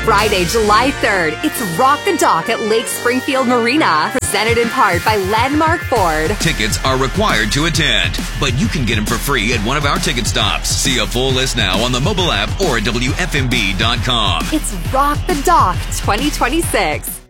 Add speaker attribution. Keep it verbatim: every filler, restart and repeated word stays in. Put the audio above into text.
Speaker 1: Friday, July third, it's Rock the Dock at Lake Springfield Marina, presented in part by Landmark Ford.
Speaker 2: Tickets are required to attend, but you can get them for free at one of our ticket stops. See a full list now on the mobile app or at W F M B dot com.
Speaker 1: It's Rock the Dock twenty twenty-six.